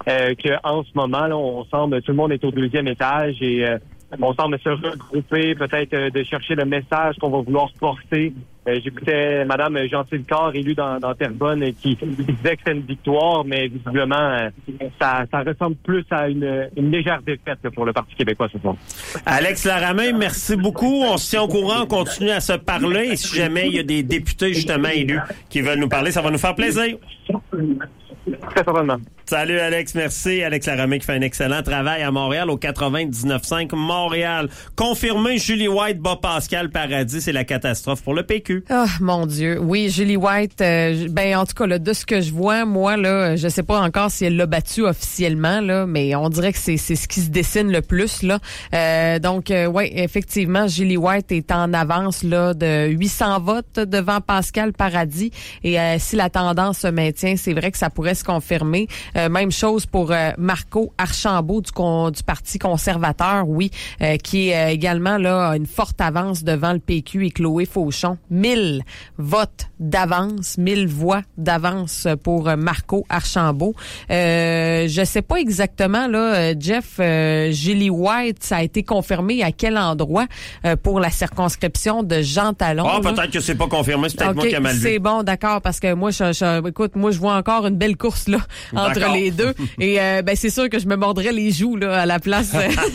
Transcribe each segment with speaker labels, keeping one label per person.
Speaker 1: qu'en ce moment, là, on semble, tout le monde est au 2e étage et on semble se regrouper, peut-être de chercher le message qu'on va vouloir porter. J'écoutais Mme Gentilcorps, élue dans Terrebonne, qui disait que c'était une victoire, mais visiblement, ça ressemble plus à une légère défaite pour le Parti québécois ce soir.
Speaker 2: Alex Laramée, merci beaucoup. On se tient au courant, on continue à se parler. Et si jamais il y a des députés justement élus qui veulent nous parler, ça va nous faire plaisir.
Speaker 1: Très certainement.
Speaker 2: Salut Alex, merci. Alex Laramée qui fait un excellent travail à Montréal au 99.5 Montréal. Confirmé, Julie White bat Pascal Paradis, c'est la catastrophe pour le PQ.
Speaker 3: Oh mon Dieu, oui, Julie White, en tout cas là, de ce que je vois, moi là, je sais pas encore si elle l'a battu officiellement là, mais on dirait que c'est ce qui se dessine le plus là. Ouais, effectivement, Julie White est en avance là de 800 votes devant Pascal Paradis et si la tendance se maintient, c'est vrai que ça pourrait se confirmer. Même chose pour Marco Archambault du Parti conservateur, oui, qui est également là une forte avance devant le PQ et Chloé Fauchon. 1000 votes d'avance, 1000 voix d'avance pour Marco Archambault. Je sais pas exactement là, Jeff, Julie White, ça a été confirmé à quel endroit pour la circonscription de Jean Talon.
Speaker 2: Ah, peut-être que c'est pas confirmé, c'est peut-être moi qui ai mal vu.
Speaker 3: C'est bon, d'accord, parce que moi, écoute, moi je vois encore une belle course là entre les deux. Et c'est sûr que je me mordrais les joues là à la place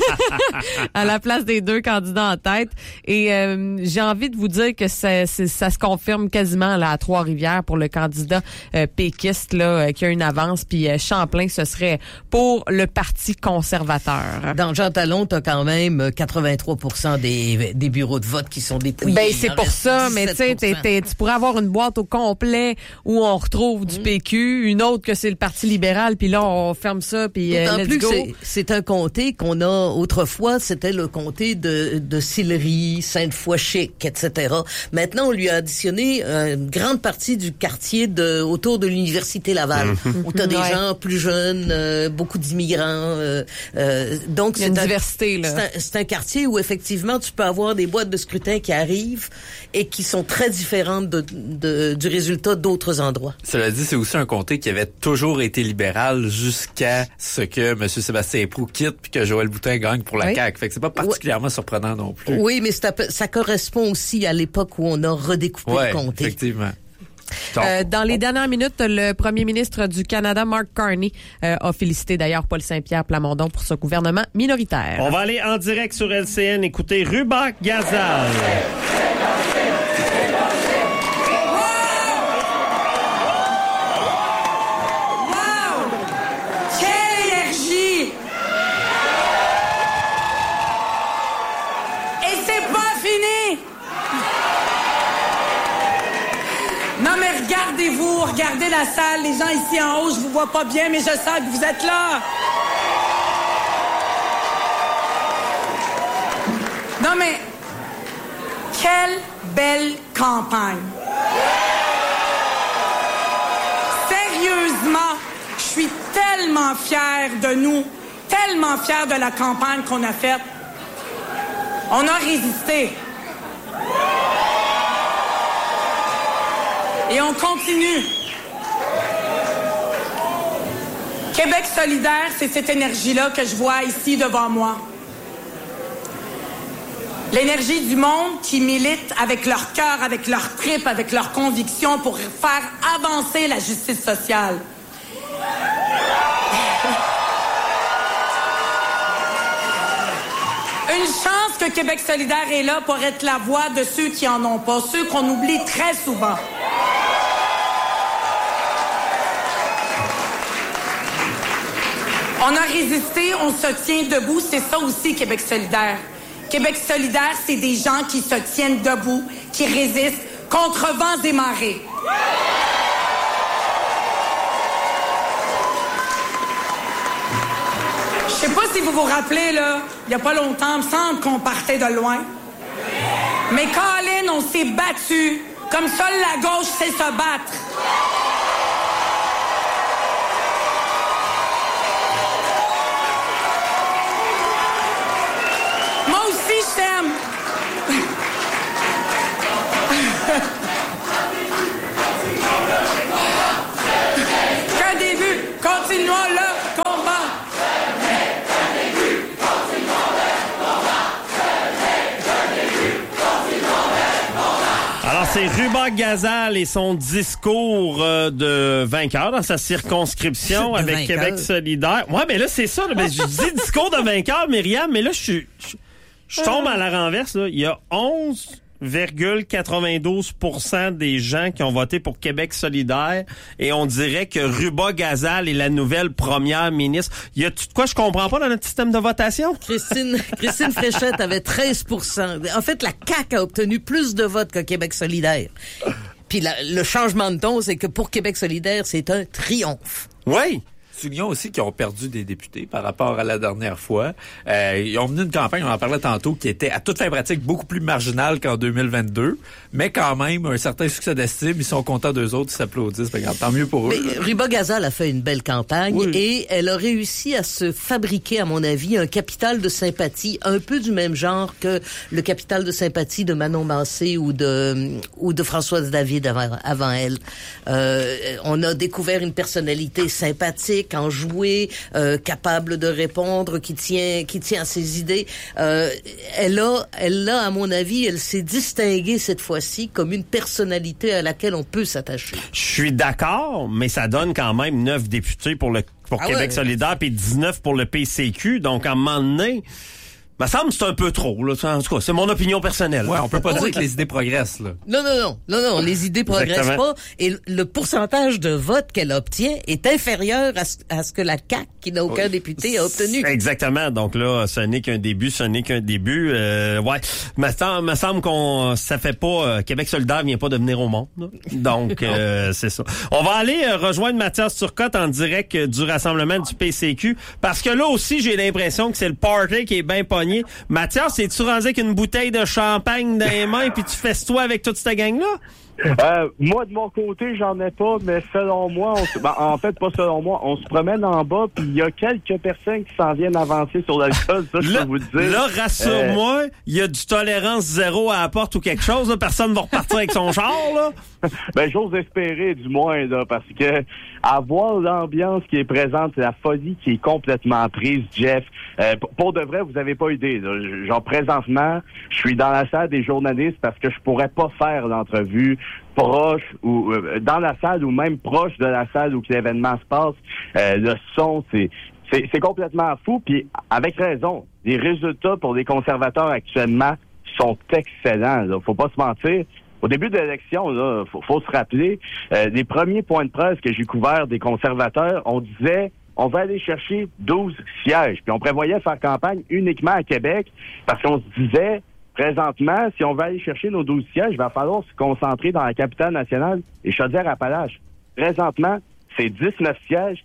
Speaker 3: à la place des deux candidats en tête. Et j'ai envie de vous dire que ça se confirme quasiment là à Trois-Rivières pour le candidat péquiste là qui a une avance. Puis Champlain, ce serait pour le Parti conservateur.
Speaker 4: Dans Jean Talon, t'as quand même 83% des bureaux de vote qui sont dépouillés.
Speaker 3: Ben c'est pour ça, mais tu sais, tu pourrais avoir une boîte au complet où on retrouve du PQ, une autre que c'est le Parti libéral, puis là on ferme ça, puis let's go.
Speaker 4: C'est un comté qu'on a autrefois, c'était le comté de Sillery, Sainte-Foy-Chic, etc. Maintenant, on lui a additionné une grande partie du quartier autour de l'Université Laval, où t'as des gens plus jeunes, beaucoup d'immigrants. Donc
Speaker 3: il y a une diversité là.
Speaker 4: C'est un quartier où effectivement tu peux avoir des boîtes de scrutin qui arrivent et qui sont très différentes du résultat d'autres endroits.
Speaker 5: Cela dit, c'est aussi un comté qui avait toujours été libéral jusqu'à ce que M. Sébastien Proulx quitte puis que Joël Boutin gagne pour la CAQ. Fait que c'est pas particulièrement surprenant non plus.
Speaker 4: Oui, mais ça correspond aussi à l'époque où on a redécoupé le comté.
Speaker 5: Effectivement.
Speaker 3: Dans les dernières minutes, le premier ministre du Canada, Mark Carney, a félicité d'ailleurs Paul Saint-Pierre Plamondon pour ce gouvernement minoritaire.
Speaker 2: On va aller en direct sur LCN écouter Ruba Gazal.
Speaker 6: Regardez la salle, les gens ici en haut, je vous vois pas bien, mais je sens que vous êtes là. Non mais, quelle belle campagne. Sérieusement, je suis tellement fière de nous, tellement fière de la campagne qu'on a faite. On a résisté. Et on continue. Québec solidaire, c'est cette énergie-là que je vois ici devant moi. L'énergie du monde qui milite avec leur cœur, avec leur tripes, avec leurs convictions pour faire avancer la justice sociale. Une chance que Québec solidaire est là pour être la voix de ceux qui en ont pas, ceux qu'on oublie très souvent. On a résisté, on se tient debout, c'est ça aussi Québec solidaire. Québec solidaire, c'est des gens qui se tiennent debout, qui résistent contre vents et marées. Je sais pas si vous vous rappelez, là, il y a pas longtemps, il me semble qu'on partait de loin. Mais Colin, on s'est battu comme seule la gauche sait se battre. Moi aussi, je t'aime. Qu'un début, continuons là.
Speaker 2: c'est Ruba Gazal et son discours de vainqueur dans sa circonscription
Speaker 4: De
Speaker 2: avec
Speaker 4: vainqueur.
Speaker 2: Québec solidaire. Ouais, mais là, c'est ça. Là, je dis discours de vainqueur, Myriam, mais là, je tombe à la renverse. Là. Il y a 11,92% des gens qui ont voté pour Québec solidaire et on dirait que Ruba Gazal est la nouvelle première ministre. Y a-tu de quoi je comprends pas dans notre système de votation?
Speaker 4: Christine Fréchette avait 13%. En fait, la CAQ a obtenu plus de votes que Québec solidaire. Puis le changement de ton, c'est que pour Québec solidaire, c'est un triomphe.
Speaker 2: Oui.
Speaker 5: Soulignons aussi qu'ils ont perdu des députés par rapport à la dernière fois. Ils ont mené une campagne, on en parlait tantôt, qui était à toute fin pratique beaucoup plus marginale qu'en 2022, mais quand même un certain succès d'estime. Ils sont contents d'eux autres, ils s'applaudissent. Regarde, tant mieux pour eux.
Speaker 4: Mais Ruba Gazal a fait une belle campagne et elle a réussi à se fabriquer, à mon avis, un capital de sympathie un peu du même genre que le capital de sympathie de Manon Massé ou de Françoise David avant elle. On a découvert une personnalité sympathique, enjouée, capable de répondre, qui tient à ses idées. Elle a, à mon avis, elle s'est distinguée cette fois-ci comme une personnalité à laquelle on peut s'attacher.
Speaker 2: Je suis d'accord, mais ça donne quand même 9 députés pour Québec solidaire puis 19 pour le PCQ. Donc, à un moment donné, me semble que c'est un peu trop. Là. En tout cas, c'est mon opinion personnelle.
Speaker 5: Ouais, on peut pas dire que les idées progressent. Là.
Speaker 4: Non, les idées progressent
Speaker 2: Exactement.
Speaker 4: pas. Et le pourcentage de votes qu'elle obtient est inférieur à ce que la CAQ, qui n'a aucun député, a obtenu.
Speaker 2: Exactement. Donc là, ce n'est qu'un début. Ouais. Me semble ça fait pas, Québec solidaire vient pas de venir au monde. Là. Donc, c'est ça. On va aller rejoindre Mathias Turcotte en direct du rassemblement du PCQ. Parce que là aussi, j'ai l'impression que c'est le party qui est bien pogné. Mathias, es-tu rendu avec une bouteille de champagne dans les mains puis tu fesses-toi avec toute cette gang-là?
Speaker 1: Moi, de mon côté, j'en ai pas, mais selon moi, en fait, pas selon moi, on se promène en bas, puis il y a quelques personnes qui s'en viennent avancer sur l'alcool, ça, je peux vous le dire.
Speaker 2: Là, rassure-moi, il y a du tolérance zéro à la porte ou quelque chose, là, personne va repartir avec son char, là.
Speaker 1: Ben, j'ose espérer, du moins, là, parce que avoir l'ambiance qui est présente, la folie qui est complètement prise, Jeff, pour de vrai, vous avez pas idée, là. Genre, présentement, je suis dans la salle des journalistes parce que je pourrais pas faire l'entrevue proche ou dans la salle ou même proche de la salle où l'événement se passe. Le son, c'est complètement fou, puis avec raison. Les résultats pour les conservateurs actuellement sont excellents, là. Faut pas se mentir. Au début de l'élection, là, faut se rappeler, les premiers points de presse que j'ai couverts des conservateurs, on disait on va aller chercher 12 sièges. Puis on prévoyait faire campagne uniquement à Québec parce qu'on se disait, présentement, si on veut aller chercher nos 12 sièges, il va falloir se concentrer dans la capitale nationale et Chaudière-Appalaches. Présentement, c'est 19 sièges,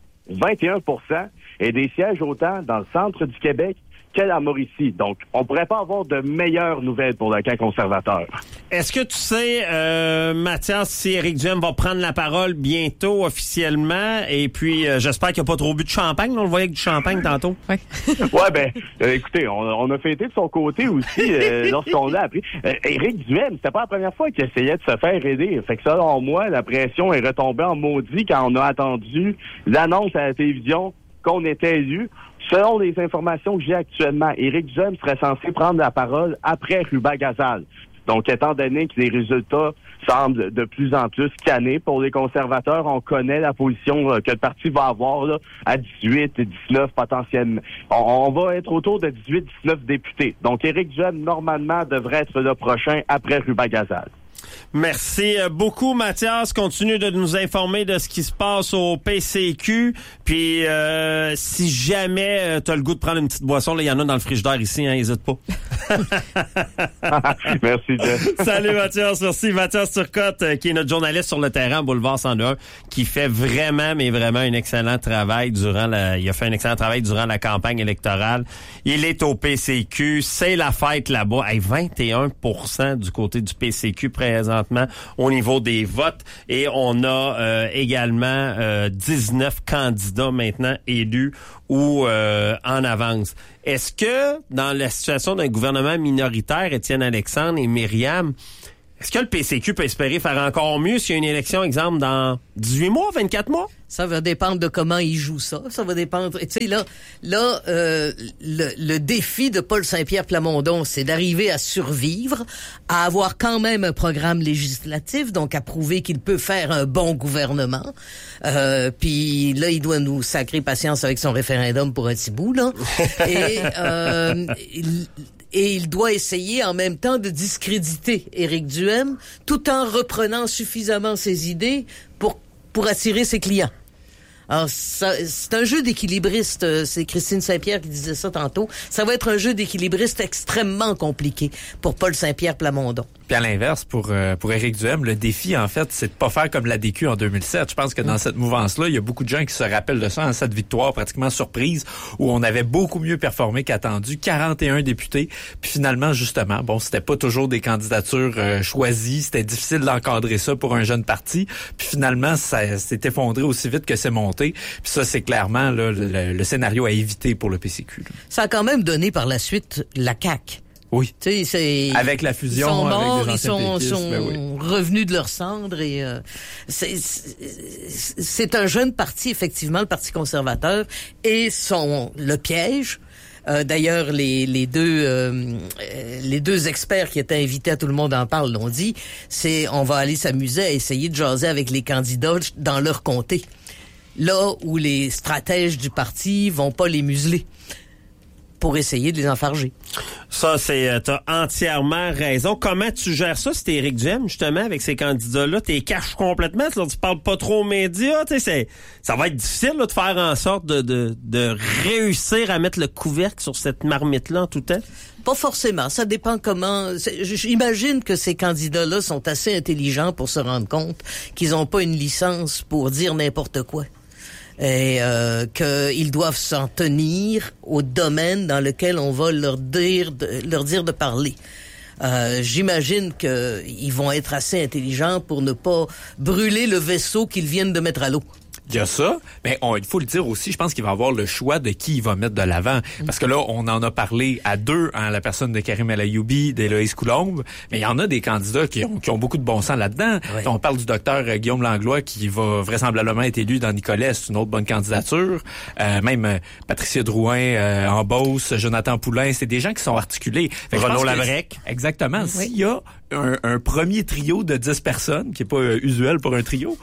Speaker 1: 21%, et des sièges autant dans le centre du Québec qu'à la Mauricie. Donc, on pourrait pas avoir de meilleures nouvelles pour le camp conservateur.
Speaker 2: Est-ce que tu sais, Mathias, si Éric Duhem va prendre la parole bientôt officiellement, et puis j'espère qu'il n'y a pas trop bu de champagne, on le voyait avec du champagne tantôt.
Speaker 3: Ouais.
Speaker 1: Ouais, écoutez, on a fêté de son côté aussi lorsqu'on l'a appris. Éric Duhem, c'était pas la première fois qu'il essayait de se faire aider. Fait que selon moi, la pression est retombée en maudit quand on a attendu l'annonce à la télévision qu'on était élu. Selon les informations que j'ai actuellement, Éric Duhem serait censé prendre la parole après Ruba Gazal. Donc, étant donné que les résultats semblent de plus en plus cannés pour les conservateurs, on connaît la position que le parti va avoir là, à 18 et 19 potentiellement. On va être autour de 18-19 députés. Donc, Éric Duhem, normalement, devrait être le prochain après Ruba Gazal.
Speaker 2: Merci beaucoup, Mathias. Continue de nous informer de ce qui se passe au PCQ. Puis, si jamais tu as le goût de prendre une petite boisson, il y en a dans le frigidaire ici, hein, n'hésite pas.
Speaker 1: Merci, Jeff.
Speaker 2: Salut, Mathias. Merci. Mathias Turcotte, qui est notre journaliste sur le terrain, Boulevard 101, qui fait vraiment, mais vraiment un excellent travail il a fait un excellent travail durant la campagne électorale. Il est au PCQ. C'est la fête là-bas. 21% du côté du PCQ présentement au niveau des votes. Et on a également 19 candidats maintenant élus ou en avance. Est-ce que, dans la situation d'un gouvernement minoritaire, Étienne Alexandre et Myriam, Est-ce que le PCQ peut espérer faire encore mieux s'il y a une élection, exemple, dans 18 mois, 24 mois?
Speaker 4: Ça va dépendre de comment il joue ça. Ça va dépendre. Tu sais, le défi de Paul Saint-Pierre Plamondon, c'est d'arriver à survivre, à avoir quand même un programme législatif, donc à prouver qu'il peut faire un bon gouvernement. Puis là, il doit nous sacrer patience avec son référendum pour un petit bout, là. Et il doit essayer en même temps de discréditer Éric Duhem, tout en reprenant suffisamment ses idées pour attirer ses clients. Alors, c'est un jeu d'équilibriste. C'est Christine Saint-Pierre qui disait ça tantôt. Ça va être un jeu d'équilibriste extrêmement compliqué pour Paul Saint-Pierre Plamondon.
Speaker 5: Puis à l'inverse, pour Éric Duhem, le défi, en fait, c'est de pas faire comme l'ADQ en 2007. Je pense que dans cette mouvance-là, il y a beaucoup de gens qui se rappellent de ça, hein, cette victoire pratiquement surprise, où on avait beaucoup mieux performé qu'attendu, 41 députés. Puis finalement, justement, bon, c'était pas toujours des candidatures choisies, c'était difficile d'encadrer ça pour un jeune parti. Puis finalement, ça s'est effondré aussi vite que c'est monté. Puis ça, c'est clairement là, le scénario à éviter pour le PCQ. Là.
Speaker 4: Ça a quand même donné par la suite la CAQ.
Speaker 5: Oui.
Speaker 4: Tu sais, c'est
Speaker 5: avec la fusion,
Speaker 4: ils sont morts,
Speaker 5: avec des anciens
Speaker 4: ils sont
Speaker 5: péquistes, oui.
Speaker 4: revenus de leurs cendres et c'est un jeune parti effectivement, le Parti conservateur, et le piège. D'ailleurs, les deux experts qui étaient invités à Tout le monde en parle l'ont dit, c'est on va aller s'amuser à essayer de jaser avec les candidats dans leur comté. Là où les stratèges du parti vont pas les museler pour essayer de les enfarger.
Speaker 2: Ça, t'as entièrement raison. Comment tu gères ça si t'es Éric Duhem, justement, avec ces candidats-là? T'es caches complètement, tu parles pas trop aux médias, tu sais, ça va être difficile, là, de faire en sorte de réussir à mettre le couvercle sur cette marmite-là en tout temps?
Speaker 4: Pas forcément. Ça dépend comment. J'imagine que ces candidats-là sont assez intelligents pour se rendre compte qu'ils ont pas une licence pour dire n'importe quoi. Et qu'ils doivent s'en tenir au domaine dans lequel on va leur dire de parler. J'imagine qu'ils vont être assez intelligents pour ne pas brûler le vaisseau qu'ils viennent de mettre à l'eau.
Speaker 5: Il y a ça, mais il faut le dire aussi, je pense qu'il va avoir le choix de qui il va mettre de l'avant. Parce que là, on en a parlé à deux, hein, la personne de Karim El Ayoumi, d'Éloïse Coulombe, mais il y en a des candidats qui ont beaucoup de bon sens là-dedans. Oui. On parle du docteur Guillaume Langlois qui va vraisemblablement être élu dans Nicolet, c'est une autre bonne candidature. Même Patricia Drouin en Beauce, Jonathan Poulain, c'est des gens qui sont articulés.
Speaker 2: Renaud Labrec.
Speaker 5: Exactement. Oui. S'il y a un premier trio de 10 personnes, qui est pas usuel pour un trio,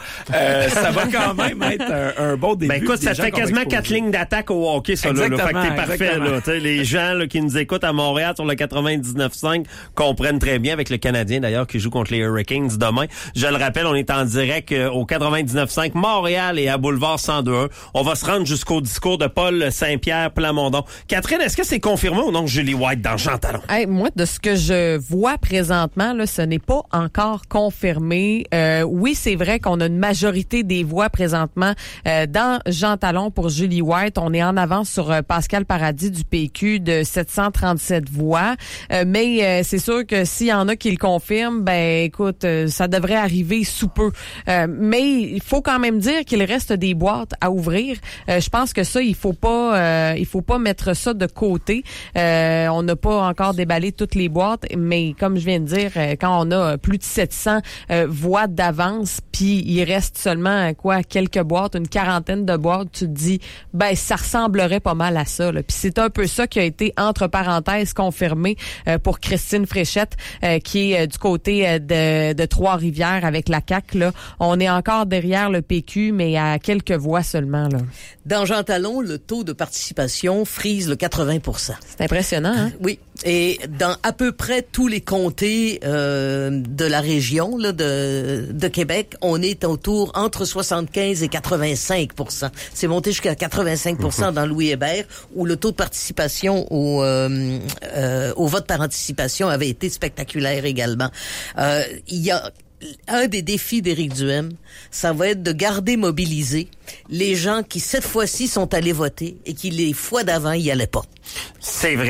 Speaker 5: ça va quand même être un bon début.
Speaker 2: Ben écoute, ça fait quasiment 4 lignes d'attaque au hockey, ça, là. Fait que t'es parfait, là. T'sais, les gens là, qui nous écoutent à Montréal sur le 99.5 comprennent très bien, avec le Canadien d'ailleurs qui joue contre les Hurricanes demain. Je le rappelle, on est en direct au 99.5 Montréal et à Boulevard 102.1. On va se rendre jusqu'au discours de Paul Saint-Pierre Plamondon. Catherine, est-ce que c'est confirmé ou non que Julie White dans Jean Talon?
Speaker 3: Hey, moi, de ce que je vois présentement, là, ce n'est pas encore confirmé. Oui, c'est vrai qu'on a une majorité des voix présentement dans Jean Talon pour Julie White. On est en avance sur Pascal Paradis du PQ de 737 voix. Mais c'est sûr que s'il y en a qui le confirment, ben écoute, ça devrait arriver sous peu. Mais il faut quand même dire qu'il reste des boîtes à ouvrir. Je pense que ça, il faut pas mettre ça de côté. On n'a pas encore déballé toutes les boîtes, mais comme je viens de dire, quand on a plus de 700 voix d'avance, puis il reste seulement quelques boîtes, une quarantaine de boîtes, tu te dis, ben ça ressemblerait pas mal à ça. Puis c'est un peu ça qui a été entre parenthèses confirmé pour Christine Fréchette, qui est du côté de Trois-Rivières avec la CAQ. Là. On est encore derrière le PQ, mais à quelques voix seulement. Là.
Speaker 4: Dans Jean Talon, le taux de participation frise le 80%.
Speaker 3: C'est impressionnant, hein?
Speaker 4: Oui. Et dans à peu près tous les comtés de la région là, de Québec, on est autour entre 75 et 85%. C'est monté jusqu'à 85% dans Louis Hébert, où le taux de participation au vote par anticipation avait été spectaculaire également. Il y a un des défis d'Éric Duhem, ça va être de garder mobilisés les gens qui, cette fois-ci, sont allés voter et qui, les fois d'avant, y allaient pas.
Speaker 2: C'est vrai.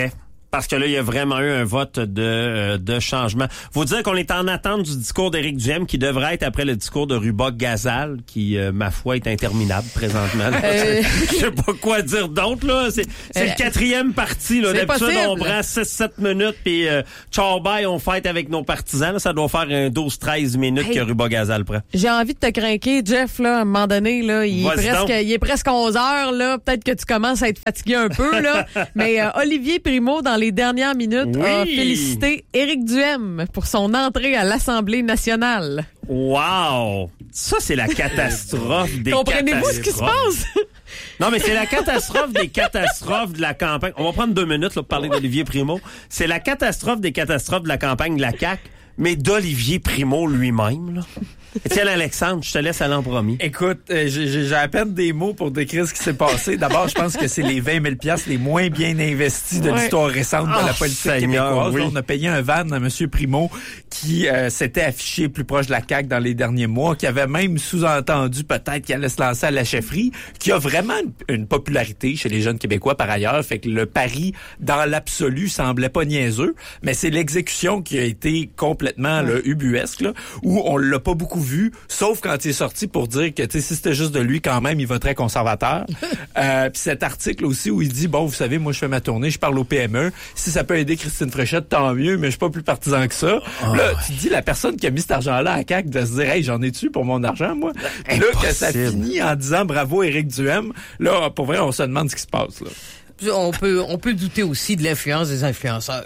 Speaker 2: Parce que là, il y a vraiment eu un vote de changement. Faut dire qu'on est en attente du discours d'Éric Duhem qui devrait être après le discours de Ruba-Gazal, qui, ma foi, est interminable présentement. Je sais pas quoi dire d'autre, là. C'est le quatrième parti, là. D'habitude, on prend 6-7 minutes, puis ciao bye, on fête avec nos partisans. Là, ça doit faire un 12-13 minutes que Ruba-Gazal prend.
Speaker 3: J'ai envie de te craquer, Jeff, là, à un moment donné, là. Il est presque 11 heures, là. Peut-être que tu commences à être fatigué un peu, là. Mais Olivier Primo, dans les dernières minutes, a félicité Éric Duhem pour son entrée à l'Assemblée nationale.
Speaker 2: Wow! Ça, c'est la catastrophe des catastrophes.
Speaker 3: Comprenez-vous ce qui se passe?
Speaker 2: Non, mais c'est la catastrophe des catastrophes de la campagne. On va prendre 2 minutes là, pour parler d'Olivier Primo. C'est la catastrophe des catastrophes de la campagne de la CAQ, mais d'Olivier Primo lui-même, là. Étienne Alexandre, je te laisse aller en premier.
Speaker 5: Écoute, j'ai à peine des mots pour décrire ce qui s'est passé. D'abord, je pense que c'est les 20 000 $ les moins bien investis de l'histoire récente de la politique québécoise. Oui. Là, on a payé un van à M. Primo qui s'était affiché plus proche de la CAQ dans les derniers mois, qui avait même sous-entendu peut-être qu'il allait se lancer à la chefferie, qui a vraiment une popularité chez les jeunes Québécois par ailleurs. Fait que le pari, dans l'absolu, semblait pas niaiseux, mais c'est l'exécution qui a été complètement ubuesque, là, où on l'a pas beaucoup vu, sauf quand il est sorti pour dire que si c'était juste de lui, quand même, il voterait conservateur. Puis cet article aussi où il dit, bon, vous savez, moi, je fais ma tournée, je parle au PME. Si ça peut aider Christine Fréchette, tant mieux, mais je suis pas plus partisan que ça. Là, tu te dis, la personne qui a mis cet argent-là à CAQ de se dire, hey, j'en ai-tu pour mon argent, moi? Là, que ça finit en disant, bravo, Éric Duhem. Là, pour vrai, on se demande ce qui se passe, là.
Speaker 4: On peut douter aussi de l'influence des influenceurs.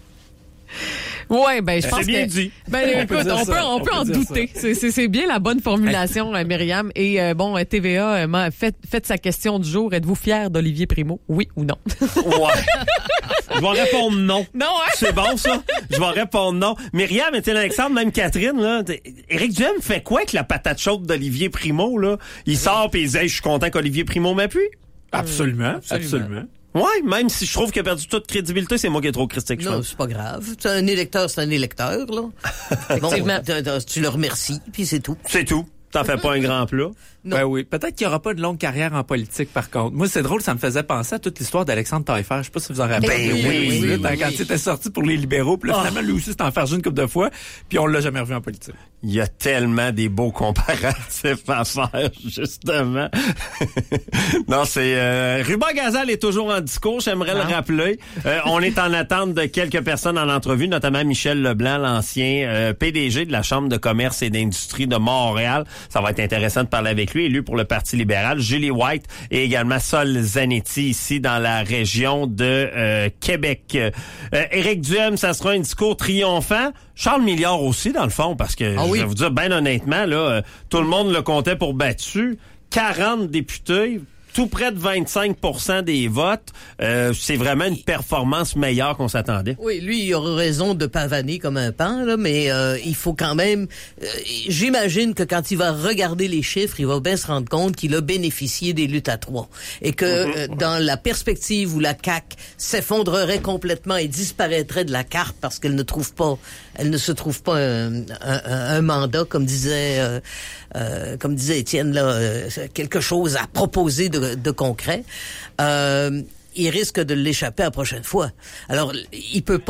Speaker 3: Ouais, ben je pense
Speaker 2: c'est bien
Speaker 3: que
Speaker 2: dit.
Speaker 3: Ben écoute, on peut en douter. C'est bien la bonne formulation, Myriam. Et TVA fait sa question du jour. Êtes-vous fier d'Olivier Primo? Oui ou non?
Speaker 2: Ouais. Je vais répondre non.
Speaker 3: Non, hein?
Speaker 2: C'est bon, ça? Je vais répondre non. Myriam, Étienne Alexandre, même Catherine, là. Éric Duhem fait quoi avec la patate chaude d'Olivier Primo, là? Il sort pis il dit, hey, je suis content qu'Olivier Primo m'appuie.
Speaker 5: Absolument.
Speaker 2: Ouais, même si je trouve qu'il a perdu toute crédibilité, c'est moi qui ai trop critique.
Speaker 4: Non, c'est pas grave. C'est un électeur, là. Bon, tu le remercies, puis c'est tout.
Speaker 2: C'est tout. T'en fais pas un grand plat.
Speaker 5: Ben oui. Peut-être qu'il n'y aura pas de longue carrière en politique, par contre. Moi, c'est drôle, ça me faisait penser à toute l'histoire d'Alexandre Taillefer. Je sais pas si vous en rappelez.
Speaker 2: Oui.
Speaker 5: Quand il était sorti pour les libéraux, puis là, finalement, lui aussi, s'est enfargé une couple de fois, puis on l'a jamais revu en politique.
Speaker 2: Il y a tellement des beaux comparatifs à faire, justement. Non, c'est... Ruba-Gazal est toujours en discours, j'aimerais le rappeler. On est en attente de quelques personnes en entrevue, notamment Michel Leblanc, l'ancien PDG de la Chambre de commerce et d'industrie de Montréal. Ça va être intéressant de parler avec lui, élu pour le Parti libéral. Julie White et également Sol Zanetti, ici dans la région de Québec. Éric Duhem, ça sera un discours triomphant. Charles Milliard aussi, dans le fond, parce que je vais vous dire, ben honnêtement, là, tout le monde le comptait pour battu. 40 députés, tout près de 25% des votes. C'est vraiment une performance meilleure qu'on s'attendait.
Speaker 4: Oui, lui, il aurait raison de pavaner comme un paon, là, mais il faut quand même... j'imagine que quand il va regarder les chiffres, il va bien se rendre compte qu'il a bénéficié des luttes à 3. Et que dans la perspective où la CAQ s'effondrerait complètement et disparaîtrait de la carte parce qu'elle ne se trouve pas un mandat, comme disait Étienne, là, quelque chose à proposer de concret, il risque de l'échapper la prochaine fois. Alors, il peut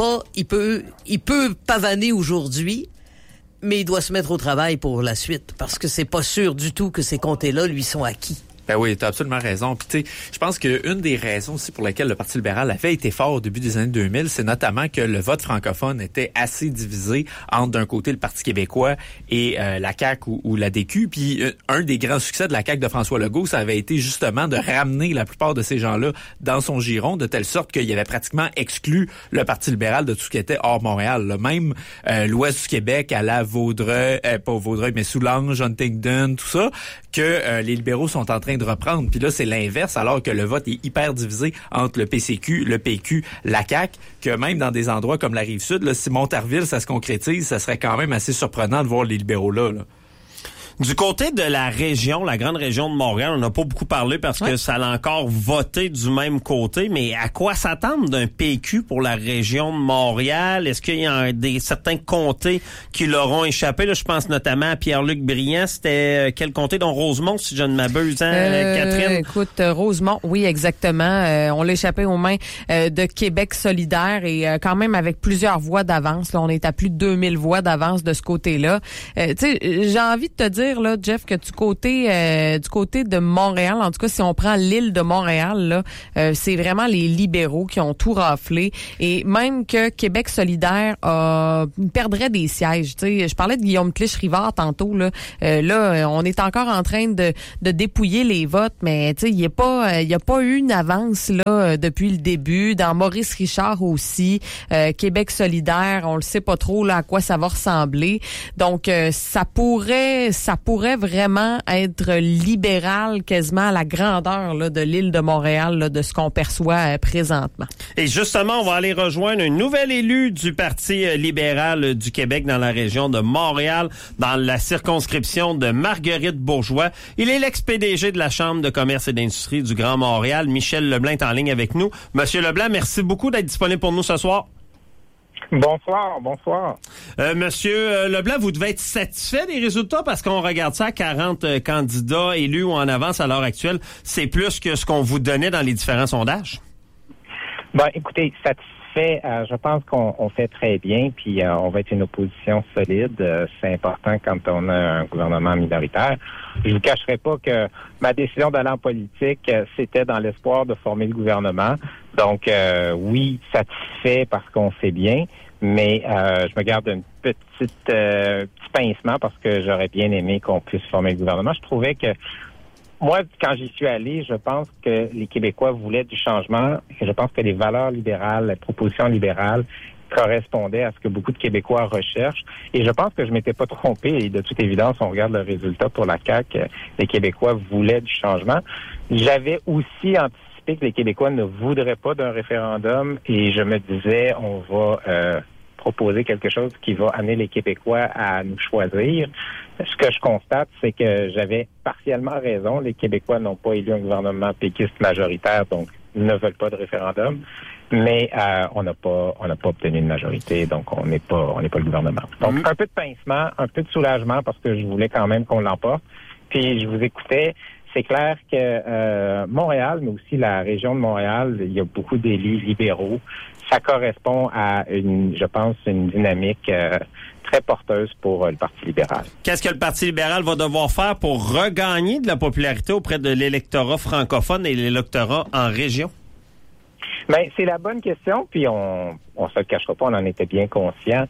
Speaker 4: pavaner aujourd'hui, mais il doit se mettre au travail pour la suite, parce que c'est pas sûr du tout que ces comtés-là lui sont acquis.
Speaker 5: Ben oui, t'as absolument raison. Puis tu sais, je pense qu'une des raisons aussi pour lesquelles le Parti libéral avait été fort au début des années 2000, c'est notamment que le vote francophone était assez divisé entre d'un côté le Parti québécois et la CAQ ou la DQ. Puis un des grands succès de la CAQ de François Legault, ça avait été justement de ramener la plupart de ces gens-là dans son giron, de telle sorte qu'il avait pratiquement exclu le Parti libéral de tout ce qui était hors Montréal. Là. Même l'ouest du Québec, à la Vaudreuil, pas Vaudreuil, mais Soulanges, Huntingdon, tout ça, que les libéraux sont en train de reprendre. Puis là, c'est l'inverse, alors que le vote est hyper divisé entre le PCQ, le PQ, la CAQ, que même dans des endroits comme la Rive-Sud, là, si Montarville, ça se concrétise, ça serait quand même assez surprenant de voir les libéraux là.
Speaker 2: Du côté de la région, la grande région de Montréal, on n'a pas beaucoup parlé parce que ça l'a encore voté du même côté, mais à quoi s'attendre d'un PQ pour la région de Montréal? Est-ce qu'il y a certains comtés qui leur ont échappé? Là, je pense notamment à Pierre-Luc Briand. C'était quel comté? Donc Rosemont, si je ne m'abuse, hein, Catherine?
Speaker 3: Écoute, Rosemont, oui, exactement. On l'a échappé aux mains de Québec solidaire et quand même avec plusieurs voix d'avance. Là, on est à plus de 2000 voix d'avance de ce côté-là. Tu sais, j'ai envie de te dire, là, Jeff, que du côté de Montréal, en tout cas, si on prend l'île de Montréal, là, c'est vraiment les libéraux qui ont tout raflé. Et même que Québec solidaire perdrait des sièges. Tu sais, je parlais de Guillaume Clich-Rivard tantôt, là. Là, on est encore en train de dépouiller les votes, mais tu sais, il y a pas eu une avance là depuis le début. Dans Maurice Richard aussi, Québec solidaire, on le sait pas trop là à quoi ça va ressembler. Donc ça pourrait vraiment être libéral quasiment à la grandeur là, de l'île de Montréal, là, de ce qu'on perçoit présentement.
Speaker 2: Et justement, on va aller rejoindre un nouvel élu du Parti libéral du Québec dans la région de Montréal, dans la circonscription de Marguerite Bourgeois. Il est l'ex-PDG de la Chambre de commerce et d'industrie du Grand Montréal. Michel Leblanc est en ligne avec nous. Monsieur Leblanc, merci beaucoup d'être disponible pour nous ce soir.
Speaker 7: Bonsoir.
Speaker 2: Monsieur Leblanc, vous devez être satisfait des résultats parce qu'on regarde ça à 40 candidats élus ou en avance à l'heure actuelle. C'est plus que ce qu'on vous donnait dans les différents sondages?
Speaker 7: Ben, écoutez, satisfait, je pense qu'on fait très bien, puis on va être une opposition solide. C'est important quand on a un gouvernement minoritaire. Je vous cacherai pas que ma décision d'aller en politique, c'était dans l'espoir de former le gouvernement. Donc, oui, satisfait parce qu'on fait bien, mais je me garde un petit pincement parce que j'aurais bien aimé qu'on puisse former le gouvernement. Je trouvais que, moi, quand j'y suis allé, je pense que les Québécois voulaient du changement et je pense que les valeurs libérales, les propositions libérales correspondaient à ce que beaucoup de Québécois recherchent. Et je pense que je m'étais pas trompé. Et de toute évidence, on regarde le résultat pour la CAQ, les Québécois voulaient du changement. J'avais aussi anticipé que les Québécois ne voudraient pas d'un référendum et je me disais, on va proposer quelque chose qui va amener les Québécois à nous choisir. Ce que je constate, c'est que j'avais partiellement raison. Les Québécois n'ont pas élu un gouvernement péquiste majoritaire, donc ne veulent pas de référendum. Mais on n'a pas obtenu une majorité, donc on n'est pas le gouvernement. Donc un peu de pincement, un peu de soulagement parce que je voulais quand même qu'on l'emporte. Puis je vous écoutais. C'est clair que Montréal, mais aussi la région de Montréal, il y a beaucoup d'élus libéraux. Ça correspond à je pense, une dynamique très porteuse pour le Parti libéral.
Speaker 2: Qu'est-ce que le Parti libéral va devoir faire pour regagner de la popularité auprès de l'électorat francophone et l'électorat en région?
Speaker 7: Ben, c'est la bonne question, puis on se le cachera pas, on en était bien conscient.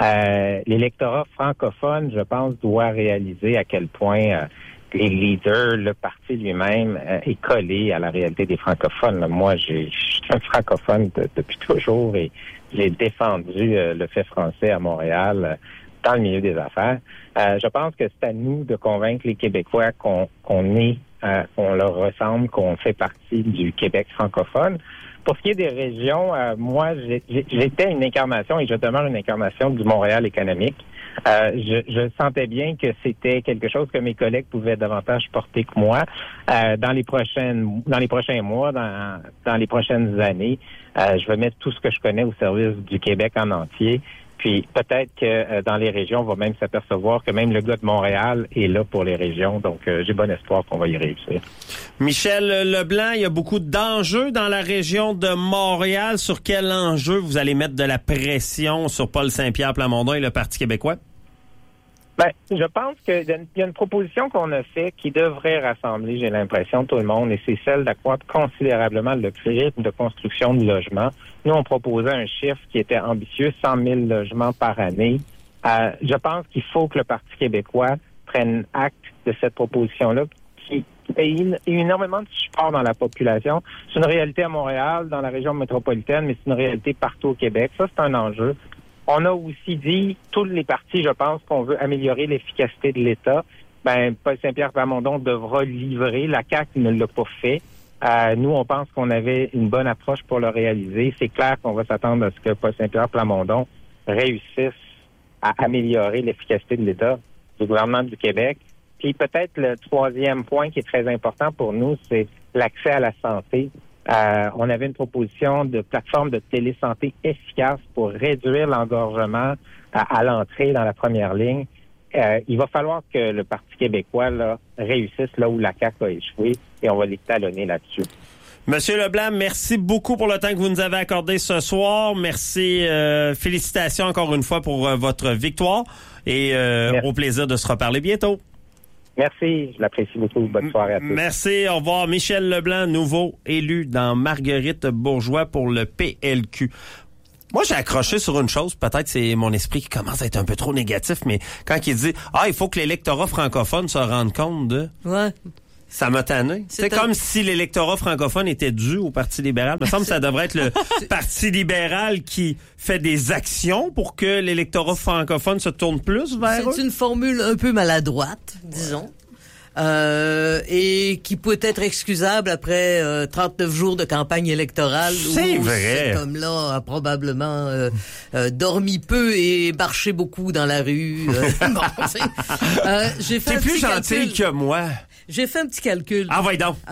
Speaker 7: L'électorat francophone, je pense, doit réaliser à quel point les leaders, le parti lui-même est collé à la réalité des francophones. Là, moi, je suis un francophone depuis toujours et j'ai défendu le fait français à Montréal dans le milieu des affaires. Je pense que c'est à nous de convaincre les Québécois qu'on leur ressemble, qu'on fait partie du Québec francophone. Pour ce qui est des régions, moi, j'étais une incarnation et je demeure une incarnation du Montréal économique. Je sentais bien que c'était quelque chose que mes collègues pouvaient davantage porter que moi. Dans les prochains mois, dans les prochaines années, je vais mettre tout ce que je connais au service du Québec en entier. Puis peut-être que dans les régions, on va même s'apercevoir que même le gars de Montréal est là pour les régions. Donc, j'ai bon espoir qu'on va y réussir.
Speaker 2: Michel Leblanc, il y a beaucoup d'enjeux dans la région de Montréal. Sur quel enjeu vous allez mettre de la pression sur Paul Saint-Pierre Plamondon et le Parti québécois?
Speaker 7: Ben, je pense qu'il y a une proposition qu'on a faite qui devrait rassembler, j'ai l'impression, tout le monde, et c'est celle d'accroître considérablement le rythme de construction de logements. Nous, on proposait un chiffre qui était ambitieux, 100 000 logements par année. Je pense qu'il faut que le Parti québécois prenne acte de cette proposition-là qui a énormément de support dans la population. C'est une réalité à Montréal, dans la région métropolitaine, mais c'est une réalité partout au Québec. Ça, c'est un enjeu. On a aussi dit, tous les partis, je pense, qu'on veut améliorer l'efficacité de l'État. Ben, Paul Saint-Pierre Plamondon devra livrer. La CAQ ne l'a pas fait. Nous, on pense qu'on avait une bonne approche pour le réaliser. C'est clair qu'on va s'attendre à ce que Paul Saint-Pierre Plamondon réussisse à améliorer l'efficacité de l'État, du gouvernement du Québec. Puis Puis peut-être le troisième point qui est très important pour nous, c'est l'accès à la santé. On avait une proposition de plateforme de télésanté efficace pour réduire l'engorgement à l'entrée dans la première ligne. Il va falloir que le Parti québécois là, réussisse là où la CAQ a échoué et on va les talonner là-dessus.
Speaker 2: Monsieur Leblanc, merci beaucoup pour le temps que vous nous avez accordé ce soir. Merci, félicitations encore une fois pour votre victoire et au plaisir de se reparler bientôt.
Speaker 7: Merci, je l'apprécie beaucoup. Bonne soirée à tous.
Speaker 2: Merci, au revoir. Michel Leblanc, nouveau élu dans Marguerite Bourgeois pour le PLQ. Moi, j'ai accroché sur une chose, peut-être c'est mon esprit qui commence à être un peu trop négatif, mais quand il dit « il faut que l'électorat francophone se rende compte de... »
Speaker 4: Ouais.
Speaker 2: Ça m'a tanné. C'est comme si l'électorat francophone était dû au Parti libéral. Il me semble que ça devrait être le Parti libéral qui fait des actions pour que l'électorat francophone se tourne plus vers eux.
Speaker 4: C'est une formule un peu maladroite, disons. Et qui peut être excusable après 39 jours de campagne électorale
Speaker 2: c'est
Speaker 4: où
Speaker 2: vrai.
Speaker 4: cet homme-là a probablement dormi peu et marché beaucoup dans la rue. J'ai fait
Speaker 2: T'es plus gentil que moi.
Speaker 4: J'ai fait un petit calcul.
Speaker 2: Ah, voyons donc.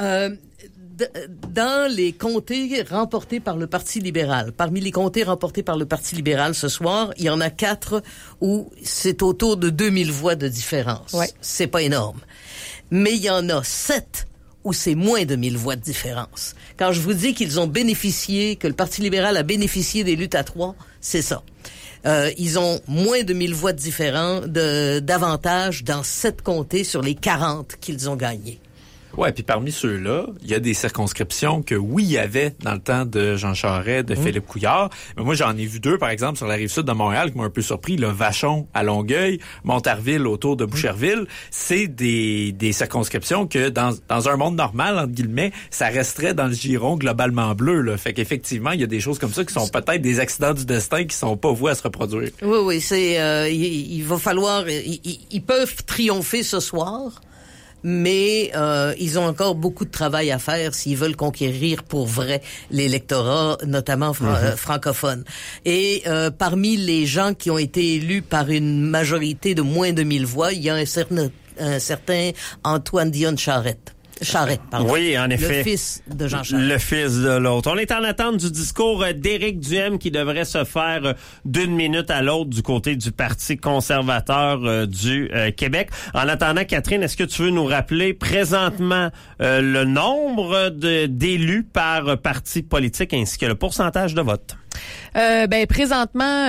Speaker 4: Dans les comtés remportés par le Parti libéral, parmi les comtés remportés par le Parti libéral ce soir, il y en a 4 où c'est autour de 2000 voix de différence.
Speaker 3: Ouais.
Speaker 4: C'est pas énorme. Mais il y en a 7 où c'est moins de 1000 voix de différence. Quand je vous dis qu'ils ont bénéficié, que le Parti libéral a bénéficié des luttes à 3, c'est ça. Ils ont moins de 1000 voix d'avantage dans 7 comtés sur les 40 qu'ils ont gagnés.
Speaker 5: Ouais, puis parmi ceux-là, il y a des circonscriptions que oui, il y avait dans le temps de Jean Charest, de Philippe Couillard. Mais moi, j'en ai vu 2, par exemple, sur la rive sud de Montréal, qui m'ont un peu surpris. Là, Vachon à Longueuil, Montarville autour de Boucherville. C'est des circonscriptions que dans un monde normal, entre guillemets, ça resterait dans le giron globalement bleu. Là. Fait qu'effectivement, il y a des choses comme ça qui sont peut-être des accidents du destin qui sont pas voués à se reproduire.
Speaker 4: Oui, c'est il va falloir... Ils peuvent triompher ce soir, mais ils ont encore beaucoup de travail à faire s'ils veulent conquérir pour vrai l'électorat, notamment francophone. Et parmi les gens qui ont été élus par une majorité de moins de 1000 voix, il y a un certain Antoine Dion Charette, pardon.
Speaker 2: Oui, en effet.
Speaker 4: Le fils de Jean Charest.
Speaker 2: Le fils de l'autre. On est en attente du discours d'Éric Duhem qui devrait se faire d'une minute à l'autre du côté du Parti conservateur du Québec. En attendant, Catherine, est-ce que tu veux nous rappeler présentement le nombre d'élus par parti politique ainsi que le pourcentage de vote?
Speaker 3: Présentement,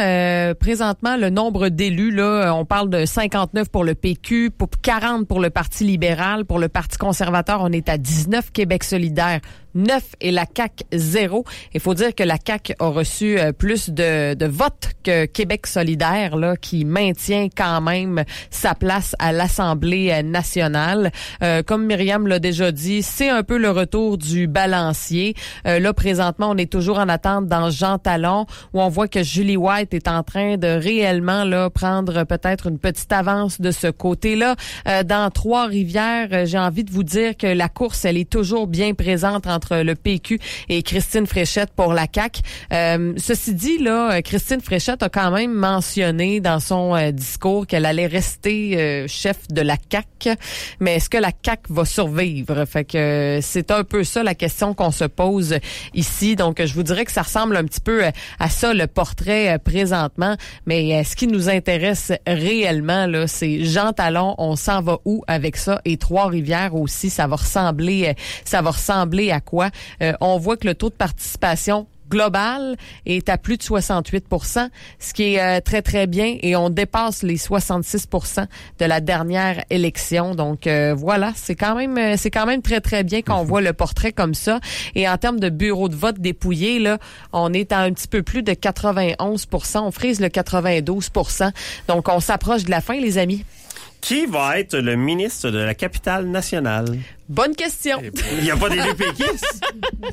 Speaker 3: le nombre d'élus, là, on parle de 59 pour le PQ, pour 40 pour le Parti libéral, pour le Parti conservateur, on est à 19, Québec solidaire 9 et la CAQ 0. Il faut dire que la CAQ a reçu plus de votes que Québec solidaire, là, qui maintient quand même sa place à l'Assemblée nationale. Comme Myriam l'a déjà dit, c'est un peu le retour du balancier. Là, présentement, on est toujours en attente dans Jean Talon, où on voit que Julie White est en train de réellement là prendre peut-être une petite avance de ce côté-là. Dans Trois-Rivières, j'ai envie de vous dire que la course, elle est toujours bien présente entre le PQ et Christine Fréchette pour la CAQ. Ceci dit, là, Christine Fréchette a quand même mentionné dans son discours qu'elle allait rester chef de la CAQ, mais est-ce que la CAQ va survivre? Fait que c'est un peu ça la question qu'on se pose ici. Donc, je vous dirais que ça ressemble un petit peu à ça, le portrait présentement. Mais ce qui nous intéresse réellement, là, c'est Jean Talon, on s'en va où avec ça? Et Trois-Rivières aussi, ça va ressembler à quoi? On voit que le taux de participation global est à plus de 68%, ce qui est très, très bien, et on dépasse les 66% de la dernière élection. Donc, voilà, c'est quand même très, très bien qu'on voit le portrait comme ça. Et en termes de bureau de vote dépouillé, là, on est à un petit peu plus de 91%. On frise le 92%. Donc, on s'approche de la fin, les amis.
Speaker 2: Qui va être le ministre de la capitale nationale? Bonne
Speaker 3: question.
Speaker 2: Il n'y a pas d'élu péquiste?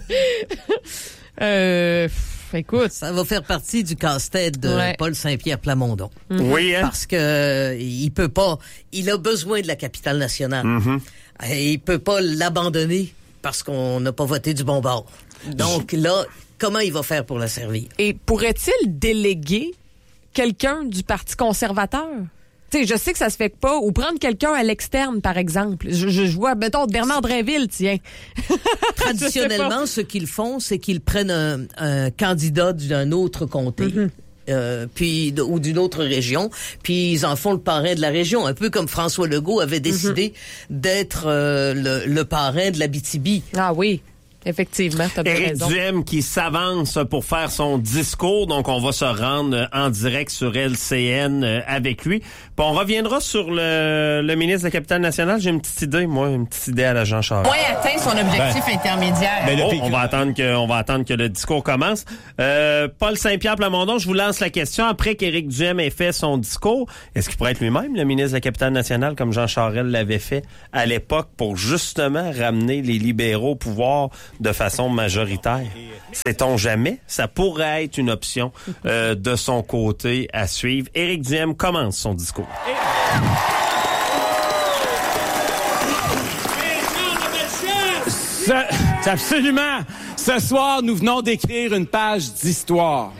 Speaker 3: Écoute,
Speaker 4: ça va faire partie du casse-tête de Paul Saint-Pierre Plamondon.
Speaker 2: Oui, hein?
Speaker 4: Parce que il peut pas, il a besoin de la capitale nationale. Et il peut pas l'abandonner parce qu'on n'a pas voté du bon bord. Donc là, comment il va faire pour la servir?
Speaker 3: Et pourrait-il déléguer quelqu'un du Parti conservateur? tu sais, je sais que ça se fait pas. Ou prendre quelqu'un à l'externe, par exemple. Je vois, mettons, Bernard Drinville, tiens.
Speaker 4: Traditionnellement, ce qu'ils font, c'est qu'ils prennent un candidat d'un autre comté. Ou d'une autre région, puis ils en font le parrain de la région, un peu comme François Legault avait décidé d'être le parrain de l'Abitibi.
Speaker 3: Ah oui. Effectivement, t'as bien raison.
Speaker 2: Éric Duhem qui s'avance pour faire son discours, donc on va se rendre en direct sur LCN avec lui. Puis on reviendra sur le ministre de la Capitale-Nationale. J'ai une petite idée à la Jean Charest.
Speaker 8: Oui, atteint son objectif intermédiaire.
Speaker 2: On va attendre que le discours commence. Paul Saint-Pierre Plamondon, je vous lance la question. Après qu'Éric Duhem ait fait son discours, est-ce qu'il pourrait être lui-même le ministre de la Capitale-Nationale comme Jean Charest l'avait fait à l'époque pour justement ramener les libéraux au pouvoir de façon majoritaire? Sait-on jamais? Ça pourrait être une option de son côté à suivre. Éric Duhem commence son discours.
Speaker 9: Absolument. Ce soir, nous venons d'écrire une page d'histoire.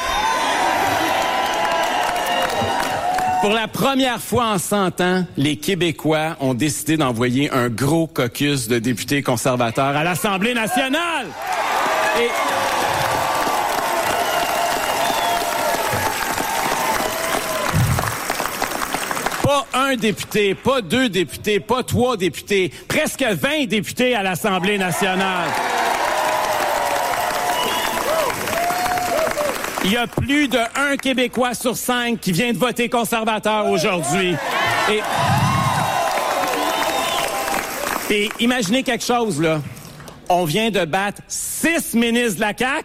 Speaker 9: Pour la première fois en 100 ans, les Québécois ont décidé d'envoyer un gros caucus de députés conservateurs à l'Assemblée nationale. Et pas un député, pas 2 députés, pas 3 députés, presque 20 députés à l'Assemblée nationale. Il y a plus de 1 Québécois sur 5 qui vient de voter conservateur aujourd'hui. Et imaginez quelque chose, là. On vient de battre 6 ministres de la CAQ.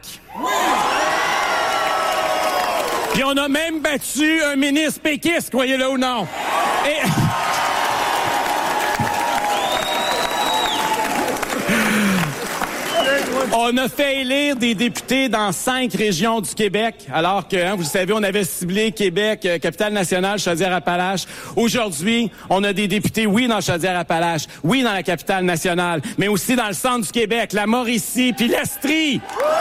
Speaker 9: Puis on a même battu un ministre péquiste, croyez-le ou non. On a fait élire des députés dans 5 régions du Québec, alors que, vous le savez, on avait ciblé Québec, Capitale-Nationale, Chaudière-Appalaches. Aujourd'hui, on a des députés, oui, dans Chaudière-Appalaches, oui, dans la Capitale-Nationale, mais aussi dans le centre du Québec, la Mauricie, puis l'Estrie.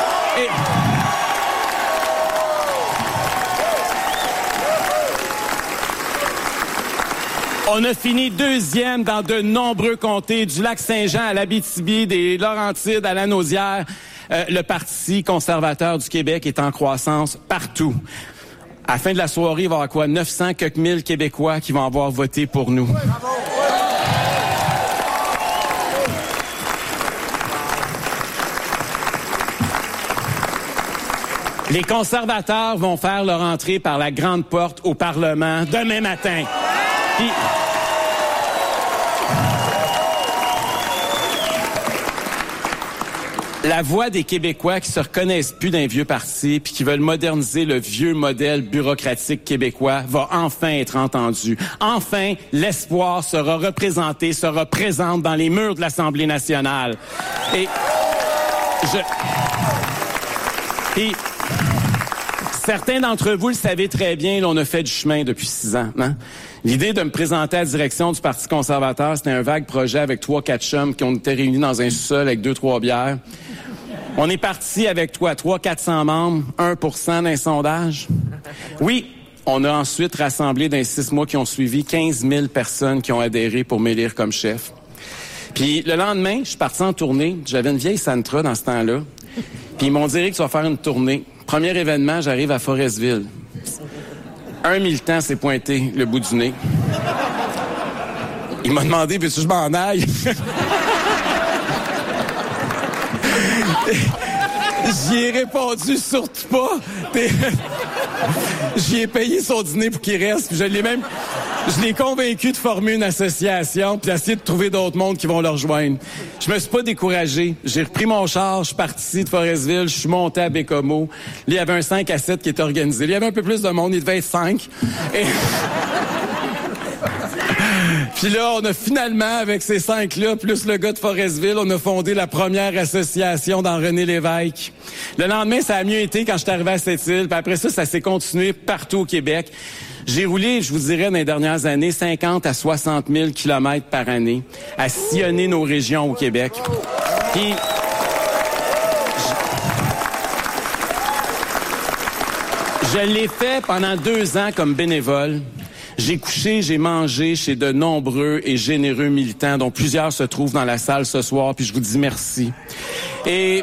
Speaker 9: On a fini 2e dans de nombreux comtés, du Lac-Saint-Jean à l'Abitibi, des Laurentides à la Naudière. Le Parti conservateur du Québec est en croissance partout. À la fin de la soirée, il va y avoir quoi? 900 quelques mille Québécois qui vont avoir voté pour nous. Les conservateurs vont faire leur entrée par la grande porte au Parlement demain matin. La voix des Québécois qui se reconnaissent plus d'un vieux parti puis qui veulent moderniser le vieux modèle bureaucratique québécois va enfin être entendue. Enfin, l'espoir sera présente dans les murs de l'Assemblée nationale. Et certains d'entre vous le savez très bien, là, on a fait du chemin depuis 6 ans. Hein? L'idée de me présenter à la direction du Parti conservateur, c'était un vague projet avec 3-4 chums qui ont été réunis dans un sous-sol avec 2-3 bières. On est parti avec 300-400 membres, 1% d'un sondage. Oui, on a ensuite rassemblé dans les 6 mois qui ont suivi 15 000 personnes qui ont adhéré pour m'élire comme chef. Puis le lendemain, je suis parti en tournée. J'avais une vieille Sentra dans ce temps-là. Puis ils m'ont dit que tu vas faire une tournée. Premier événement, j'arrive à Forestville. Un militant s'est pointé le bout du nez. Il m'a demandé, veux-tu que je m'en aille? J'y ai répondu, surtout pas. J'y ai payé son dîner pour qu'il reste. Puis je l'ai convaincu de former une association puis d'essayer de trouver d'autres mondes qui vont le rejoindre. Je me suis pas découragé. J'ai repris mon char, je suis parti de Forestville, je suis monté à Bécomo. Là, il y avait un 5 à 7 qui était organisé. Là, il y avait un peu plus de monde, il devait être 5. Puis là, on a finalement, avec ces 5-là, plus le gars de Forestville, on a fondé la première association dans René Lévesque. Le lendemain, ça a mieux été quand je suis arrivé à Sept-Îles. Puis après ça s'est continué partout au Québec. J'ai roulé, je vous dirais, dans les dernières années, 50 à 60 000 kilomètres par année à sillonner nos régions au Québec. Puis je l'ai fait pendant 2 ans comme bénévole. J'ai couché, j'ai mangé chez de nombreux et généreux militants, dont plusieurs se trouvent dans la salle ce soir, puis je vous dis merci. Et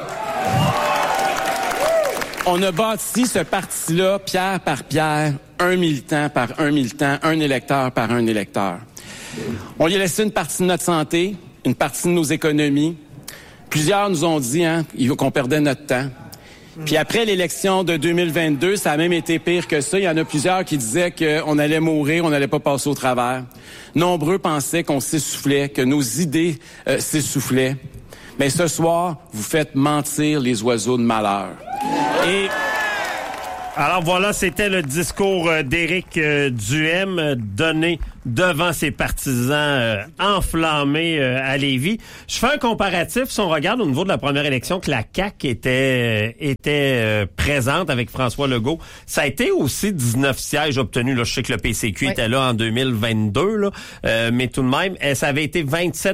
Speaker 9: on a bâti ce parti-là, pierre par pierre, un militant par un militant, un électeur par un électeur. On y a laissé une partie de notre santé, une partie de nos économies. Plusieurs nous ont dit qu'on perdait notre temps. Puis après l'élection de 2022, ça a même été pire que ça. Il y en a plusieurs qui disaient qu'on allait mourir, on n'allait pas passer au travers. Nombreux pensaient qu'on s'essoufflait, que nos idées s'essoufflaient. Mais ce soir, vous faites mentir les oiseaux de malheur. Et
Speaker 2: alors voilà, c'était le discours d'Éric Duhem donné devant ses partisans enflammés à Lévis. Je fais un comparatif. Si on regarde au niveau de la première élection que la CAQ était présente avec François Legault, ça a été aussi 19 sièges obtenus. Là, je sais que le PCQ était là en 2022, là, mais tout de même, ça avait été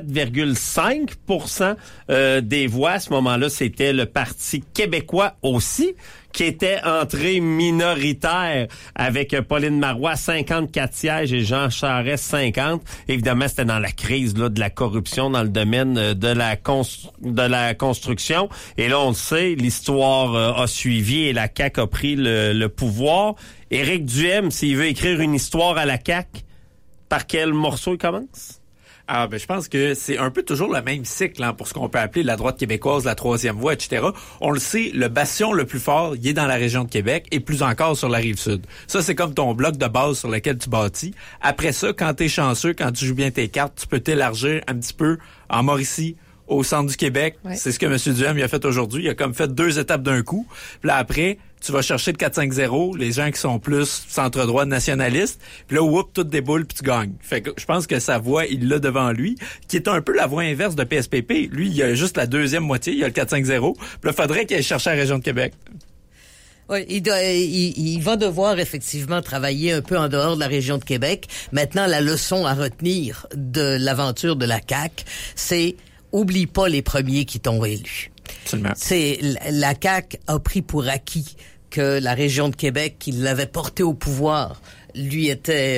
Speaker 2: 27,5% des voix. À ce moment-là, c'était le Parti québécois aussi, qui était entré minoritaire avec Pauline Marois, 54 sièges et Jean Charest, 50. Évidemment, c'était dans la crise là, de la corruption dans le domaine de la construction. Et là, on le sait, l'histoire a suivi et la CAQ a pris le pouvoir. Éric Duhem, s'il veut écrire une histoire à la CAQ, par quel morceau il commence?
Speaker 5: Ah, je pense que c'est un peu toujours le même cycle pour ce qu'on peut appeler la droite québécoise, la troisième voie, etc. On le sait, le bastion le plus fort, il est dans la région de Québec et plus encore sur la Rive-Sud. Ça, c'est comme ton bloc de base sur lequel tu bâtis. Après ça, quand t'es chanceux, quand tu joues bien tes cartes, tu peux t'élargir un petit peu en Mauricie, au centre du Québec. Ouais. C'est ce que M. Duhem a fait aujourd'hui. Il a comme fait 2 étapes d'un coup. Puis là, après, tu vas chercher le 4-5-0, les gens qui sont plus centre-droit nationalistes. Puis là, whoop, tout déboule puis tu gagnes. Fait que je pense que sa voix, il l'a devant lui, qui est un peu la voix inverse de PSPP. Lui, il a juste la deuxième moitié, il a le 4-5-0. Puis là, faudrait qu'il aille chercher la région de Québec.
Speaker 4: Oui, il va devoir effectivement travailler un peu en dehors de la région de Québec. Maintenant, la leçon à retenir de l'aventure de la CAQ, c'est oublie pas les premiers qui t'ont élu.
Speaker 5: Absolument.
Speaker 4: C'est la CAQ a pris pour acquis que la région de Québec, qui l'avait porté au pouvoir, lui était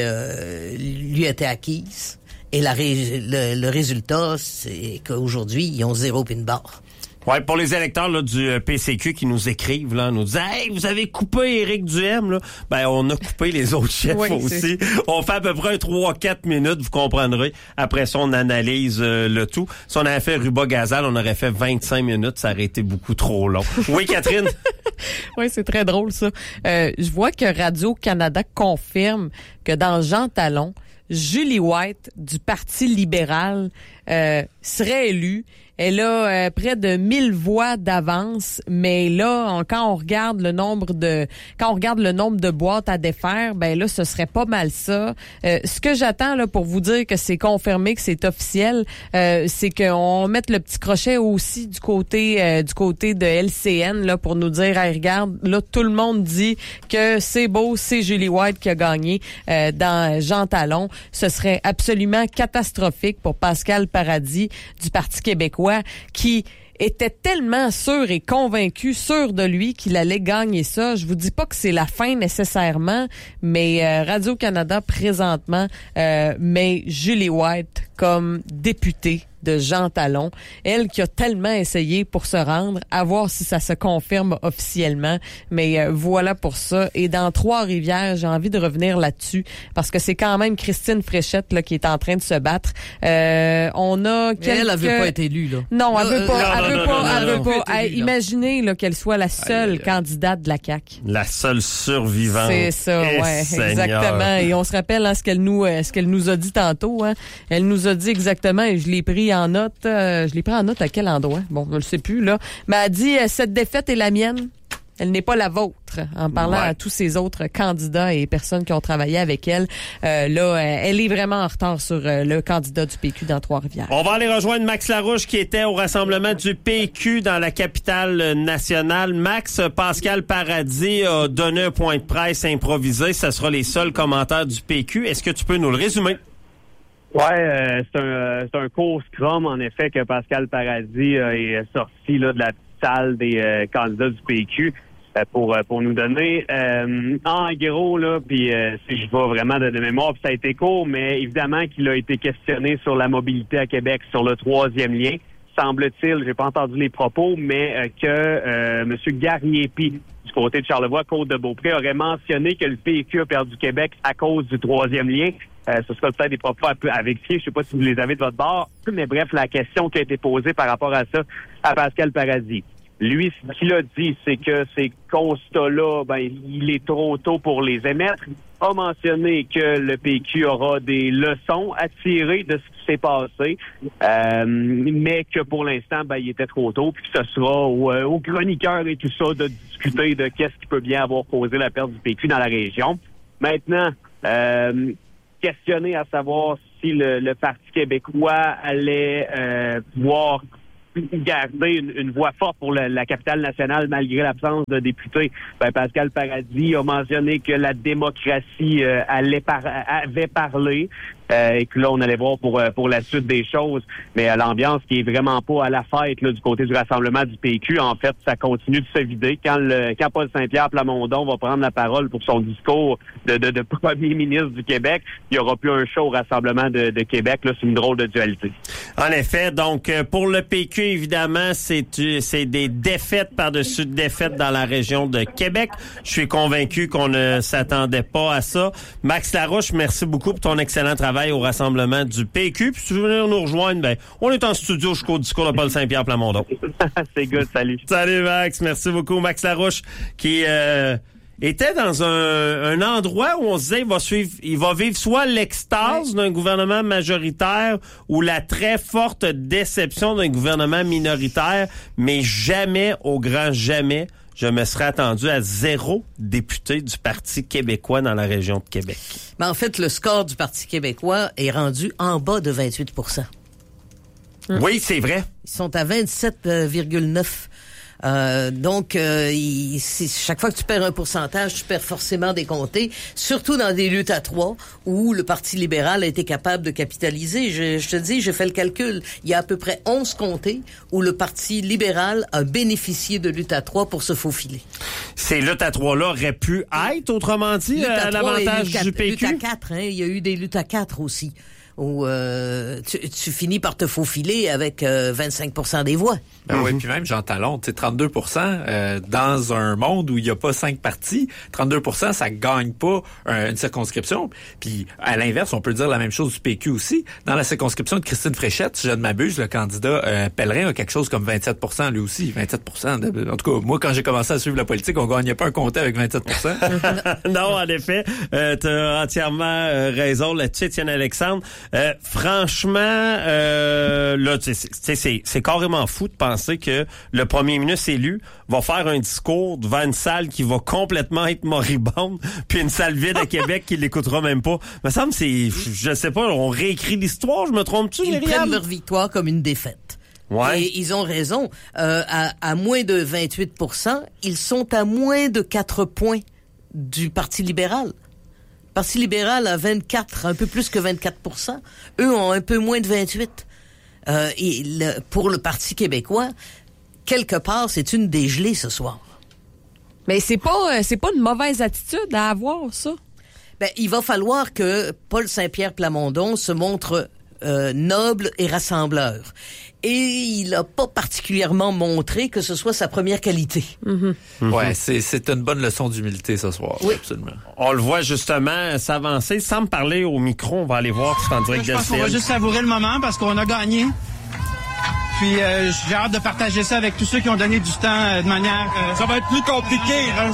Speaker 4: acquise. Et le résultat, c'est qu'aujourd'hui, ils ont 0 pin barre.
Speaker 2: Ouais, pour les électeurs là, du PCQ qui nous écrivent, là, nous disent « Hey, vous avez coupé Éric Duhem, là. » Ben, on a coupé les autres chefs aussi. On fait à peu près 3-4 minutes, vous comprendrez. Après ça, on analyse le tout. Si on avait fait Ruba-Gazal, on aurait fait 25 minutes. Ça aurait été beaucoup trop long. Oui, Catherine?
Speaker 3: Oui, c'est très drôle, ça. Je vois que Radio-Canada confirme que dans Jean Talon, Julie White, du Parti libéral, serait élue. Elle a près de 1000 voix d'avance, mais là, quand on regarde le nombre de boîtes à défaire, ben là, ce serait pas mal ça. Ce que j'attends là pour vous dire que c'est confirmé, que c'est officiel, c'est qu'on mette le petit crochet aussi du côté de LCN là pour nous dire, hey, regarde, là tout le monde dit que c'est beau, c'est Julie White qui a gagné dans Jean Talon. Ce serait absolument catastrophique pour Pascal Paradis du Parti québécois, qui était tellement sûr et convaincu, sûr de lui qu'il allait gagner ça. Je vous dis pas que c'est la fin nécessairement, mais Radio-Canada présentement met Julie White comme députée de Jean Talon. Elle qui a tellement essayé pour se rendre, à voir si ça se confirme officiellement. Mais voilà pour ça. Et dans Trois-Rivières, j'ai envie de revenir là-dessus parce que c'est quand même Christine Fréchette là, qui est en train de se battre. On a quelques...
Speaker 4: Elle veut pas être élue, là.
Speaker 3: Non, elle veut pas.
Speaker 4: Élue,
Speaker 3: imaginez là, qu'elle soit la seule candidate de la CAQ.
Speaker 2: La seule survivante.
Speaker 3: C'est ça, ouais, exactement. Et on se rappelle ce qu'elle nous a dit tantôt. Hein. Elle nous a dit exactement, et je l'ai pris en note. Je l'ai pris en note à quel endroit? Bon, je le sais plus, là. Mais elle dit, cette défaite est la mienne. Elle n'est pas la vôtre, en parlant à tous ces autres candidats et personnes qui ont travaillé avec elle. Là, elle est vraiment en retard sur le candidat du PQ dans Trois-Rivières.
Speaker 2: On va aller rejoindre Max Larouche qui était au rassemblement du PQ dans la capitale nationale. Max, Pascal Paradis a donné un point de presse improvisé. Ce sera les seuls commentaires du PQ. Est-ce que tu peux nous le résumer?
Speaker 1: Ouais, c'est un court scrum, en effet, que Pascal Paradis est sorti là, de la salle des candidats du PQ. pour nous donner. En gros, là, puis si je vais vraiment de mémoire, puis ça a été court, mais évidemment qu'il a été questionné sur la mobilité à Québec, sur le 3e lien. Semble-t-il, j'ai pas entendu les propos, mais que M. Garnier-Pi, du côté de Charlevoix, Côte-de-Beaupré, aurait mentionné que le PQ a perdu Québec à cause du 3e lien. Ce sera peut-être des propos à vérifier. Je sais pas si vous les avez de votre bord. Mais bref, la question qui a été posée par rapport à ça à Pascal Paradis. Lui, ce qu'il a dit, c'est que ces constats-là, il est trop tôt pour les émettre. A mentionné que le PQ aura des leçons à tirer de ce qui s'est passé, mais que pour l'instant, il était trop tôt, puis que ce sera aux chroniqueurs et tout ça de discuter de qu'est-ce qui peut bien avoir causé la perte du PQ dans la région. Maintenant, questionner à savoir si le Parti québécois allait pouvoir garder une voix forte pour la capitale nationale malgré l'absence de députés. Pascal Paradis a mentionné que la démocratie avait parlé et que là, on allait voir pour la suite des choses. Mais l'ambiance qui est vraiment pas à la fête là, du côté du rassemblement du PQ, en fait, ça continue de se vider. Quand Paul Saint-Pierre Plamondon va prendre la parole pour son discours de premier ministre du Québec, il y aura plus un show au rassemblement de Québec. Là, c'est une drôle de dualité.
Speaker 2: En effet, donc pour le PQ, évidemment, c'est des défaites par-dessus défaites dans la région de Québec. Je suis convaincu qu'on ne s'attendait pas à ça. Max Larouche, merci beaucoup pour ton excellent travail au rassemblement du PQ. Puis si tu veux venir nous rejoindre, on est en studio jusqu'au discours de Paul Saint-Pierre Plamondon.
Speaker 1: C'est good, salut.
Speaker 2: Salut Max, merci beaucoup. Max Larouche qui était dans un endroit où on se disait il va vivre soit l'extase d'un gouvernement majoritaire ou la très forte déception d'un gouvernement minoritaire, mais jamais, au grand jamais, je me serais attendu à 0 député du Parti québécois dans la région de Québec.
Speaker 4: En fait, le score du Parti québécois est rendu en bas de 28 %.
Speaker 2: Oui, c'est vrai.
Speaker 4: Ils sont à 27,9 Donc, chaque fois que tu perds un pourcentage, tu perds forcément des comtés, surtout dans des luttes à 3 où le Parti libéral a été capable de capitaliser. Je te dis, j'ai fait le calcul. Il y a à peu près 11 comtés où le Parti libéral a bénéficié de luttes à 3 pour se faufiler.
Speaker 2: Ces luttes à 3-là auraient pu être, autrement dit, à l'avantage du PQ?
Speaker 4: Lutte à 4, il y a eu des luttes à 4 aussi. Où tu finis par te faufiler avec 25% des voix.
Speaker 5: Oui, puis même Jean Talon, 32% dans un monde où il n'y a pas 5 partis, 32%, ça gagne pas une circonscription. Puis à l'inverse, on peut dire la même chose du PQ aussi. Dans la circonscription de Christine Fréchette, si je ne m'abuse, le candidat Pellerin a quelque chose comme 27% lui aussi. 27%. En tout cas, moi, quand j'ai commencé à suivre la politique, on gagnait pas un comté avec 27%.
Speaker 2: Non, en effet, tu as entièrement raison là-dessus, Étienne Alexandre. Franchement, là, c'est carrément fou de penser que le premier ministre élu va faire un discours devant une salle qui va complètement être moribonde, puis une salle vide à Québec qui l'écoutera même pas. Me semble je sais pas, on réécrit l'histoire, je me trompe-tu,
Speaker 4: Myriam? Ils prennent leur victoire comme une défaite.
Speaker 2: Ouais.
Speaker 4: Et ils ont raison. À moins de 28%, ils sont à moins de 4 points du Parti libéral. Le Parti libéral a 24, un peu plus que 24%. Eux ont un peu moins de 28%. Pour le Parti québécois, quelque part, c'est une dégelée ce soir.
Speaker 3: Mais c'est pas une mauvaise attitude à avoir, ça.
Speaker 4: Il va falloir que Paul Saint-Pierre Plamondon se montre noble et rassembleur. Et il n'a pas particulièrement montré que ce soit sa première qualité.
Speaker 5: Ouais, c'est une bonne leçon d'humilité ce soir.
Speaker 4: Oui,
Speaker 5: absolument.
Speaker 2: On le voit justement s'avancer sans me parler au micro. On va aller voir ce qu'on dirait que
Speaker 10: je pense qu'on va juste savourer le moment parce qu'on a gagné. Puis j'ai hâte de partager ça avec tous ceux qui ont donné du temps de manière...
Speaker 11: ça va être plus compliqué.
Speaker 10: Je